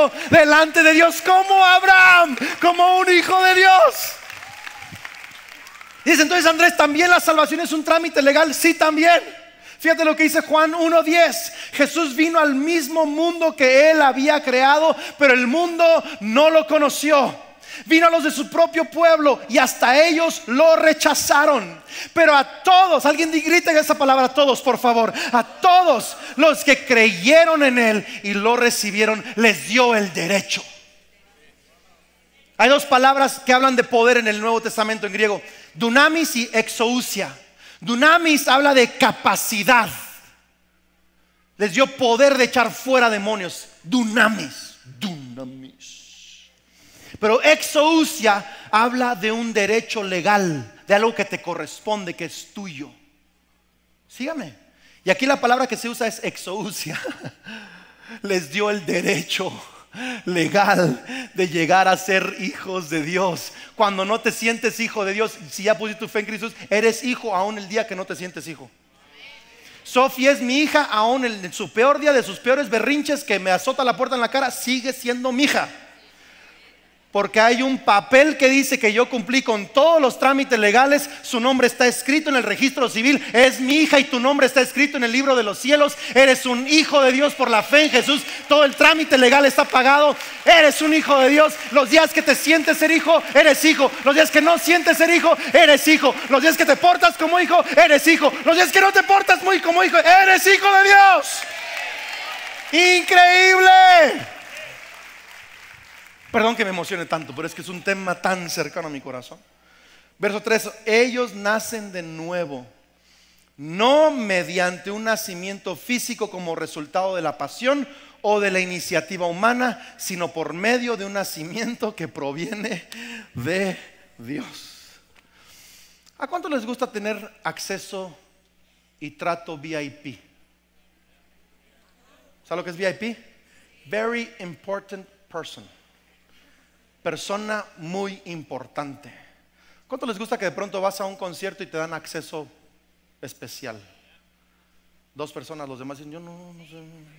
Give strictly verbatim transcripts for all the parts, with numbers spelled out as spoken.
derecho delante de Dios como Abraham, como un hijo de Dios. Dice entonces Andrés, ¿también la salvación es un trámite legal? Sí, también. Fíjate lo que dice Juan uno diez. Jesús vino al mismo mundo que Él había creado, pero el mundo no lo conoció. Vino a los de su propio pueblo y hasta ellos lo rechazaron. Pero a todos, alguien grite esa palabra, a todos por favor, a todos los que creyeron en Él y lo recibieron, les dio el derecho. Hay dos palabras que hablan de poder en el Nuevo Testamento en griego: dunamis y exousia. Dunamis habla de capacidad. Les dio poder de echar fuera demonios. Dunamis, dunamis. Pero exousia habla de un derecho legal, de algo que te corresponde, que es tuyo. Sígame. Y aquí la palabra que se usa es exousia. Les dio el derecho legal de llegar a ser hijos de Dios. Cuando no te sientes hijo de Dios, si ya pusiste tu fe en Cristo, eres hijo aún el día que no te sientes hijo. Sofía es mi hija aún en su peor día, de sus peores berrinches, que me azota la puerta en la cara, sigue siendo mi hija. Porque hay un papel que dice que yo cumplí con todos los trámites legales. Su nombre está escrito en el registro civil. Es mi hija y tu nombre está escrito en el libro de los cielos. Eres un hijo de Dios por la fe en Jesús. Todo el trámite legal está pagado. Eres un hijo de Dios. Los días que te sientes ser hijo, eres hijo. Los días que no sientes ser hijo, eres hijo. Los días que te portas como hijo, eres hijo. Los días que no te portas muy como hijo, eres hijo de Dios. Increíble. Perdón que me emocione tanto, pero es que es un tema tan cercano a mi corazón. Verso tres. Ellos nacen de nuevo, no mediante un nacimiento físico como resultado de la pasión o de la iniciativa humana, sino por medio de un nacimiento que proviene de Dios. ¿A cuánto les gusta tener acceso y trato V I P? ¿Sabe lo que es V I P? Very important person. Persona muy importante. ¿Cuánto les gusta que de pronto vas a un concierto y te dan acceso especial? Dos personas, los demás dicen, yo no, no sé.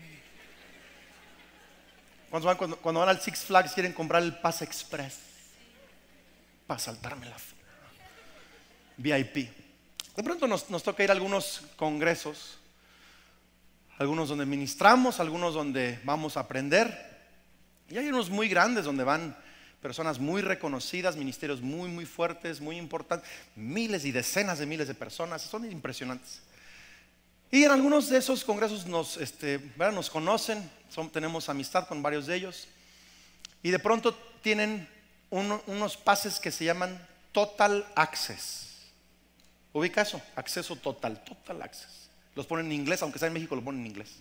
¿Cuántos van cuando, cuando van al Six Flags quieren comprar el Pase Express para saltarme la fila? V I P. De pronto nos, nos toca ir a algunos congresos, algunos donde ministramos, algunos donde vamos a aprender, y hay unos muy grandes donde van personas muy reconocidas, ministerios muy muy fuertes, muy importantes, miles y decenas de miles de personas, son impresionantes. Y en algunos de esos congresos nos, este, nos conocen, son, tenemos amistad con varios de ellos, y de pronto tienen un, unos pases que se llaman Total Access. ¿Ubica eso? Acceso total, Total Access. Los ponen en inglés, aunque sea en México lo ponen en inglés.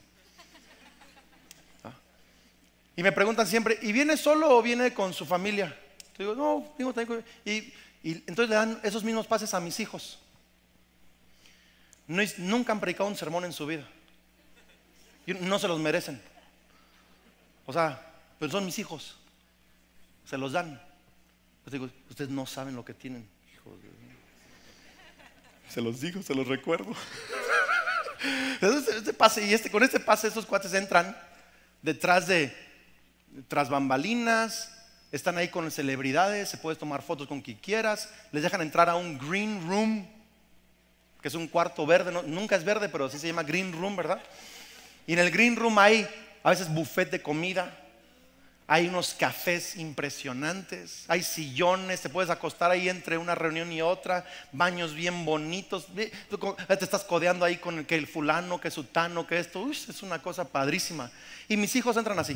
Y me preguntan siempre, ¿y viene solo o viene con su familia? Yo digo, no, vengo también con... y, y entonces le dan esos mismos pases a mis hijos. No, nunca han predicado un sermón en su vida. Y no se los merecen. O sea, pero son mis hijos. Se los dan. Les digo, ustedes no saben lo que tienen, hijos de... Se los digo, se los recuerdo. Entonces, este pase, y este, con este pase estos cuates entran detrás de... tras bambalinas, están ahí con celebridades, se puedes tomar fotos con quien quieras, les dejan entrar a un green room, que es un cuarto verde, no, nunca es verde, pero así se llama green room, ¿verdad? Y en el green room hay a veces buffet de comida, hay unos cafés impresionantes, hay sillones, te puedes acostar ahí entre una reunión y otra, baños bien bonitos, te estás codeando ahí con el, que el fulano, que sutano, que esto, uy, es una cosa padrísima. Y mis hijos entran así.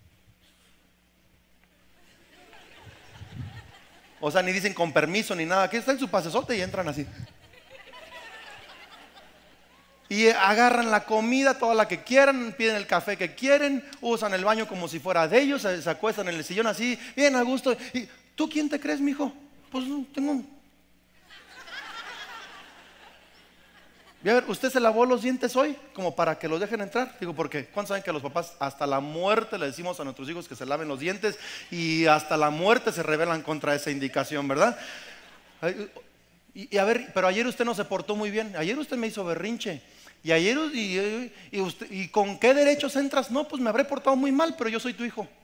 O sea, ni dicen con permiso ni nada. Aquí está en su pasesote y entran así. Y agarran la comida, toda la que quieran, piden el café que quieren, usan el baño como si fuera de ellos, se, se acuestan en el sillón así, bien a gusto. ¿Y tú quién te crees, mijo? Pues tengo... Y a ver, ¿usted se lavó los dientes hoy? Como para que los dejen entrar. Digo, ¿por qué? ¿Cuántos saben que los papás hasta la muerte le decimos a nuestros hijos que se laven los dientes? Y hasta la muerte se rebelan contra esa indicación, ¿verdad? Y, y a ver, pero ayer usted no se portó muy bien. Ayer usted me hizo berrinche. Y ayer, y, y, usted, ¿y con qué derechos entras? No, pues me habré portado muy mal, pero yo soy tu hijo.